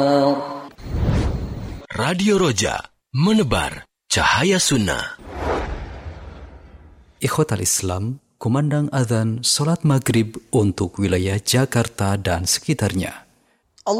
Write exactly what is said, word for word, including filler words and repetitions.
Radio Roja, menebar cahaya sunnah. Ikhwatal Islam, kumandang adzan salat maghrib untuk wilayah Jakarta dan sekitarnya.